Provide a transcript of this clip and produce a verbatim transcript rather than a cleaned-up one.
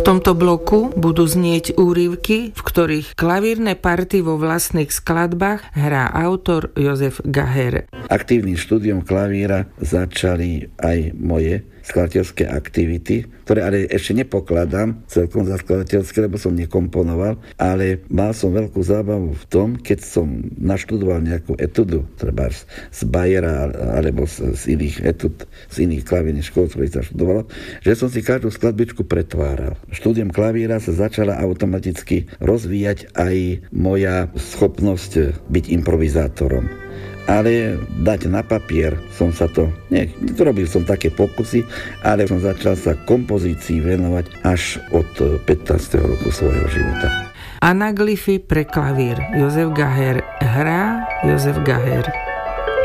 V tomto bloku budú znieť úryvky, v ktorých klavírne party vo vlastných skladbách hrá autor Jozef Gaher. Aktívnym štúdiom klavíra začali aj moje skladateľské aktivity, ktoré ale ešte nepokladám celkom za skladateľské, lebo som nekomponoval, ale mal som veľkú zábavu v tom, keď som naštudoval nejakú etudu, treba z Bayera alebo z, z iných etud, z iných klavírnych škôl, ktoré sa študovalo, že som si každú skladbičku pretváral. Štúdium klavíra sa začala automaticky rozvíjať aj moja schopnosť byť improvizátorom. Ale dať na papier som sa to, nie, robil som také pokusy, ale som začal sa kompozícii venovať až od pätnásteho roku svojho života. Anaglyfy pre klavír. Jozef Gaher hrá, Jozef Gaher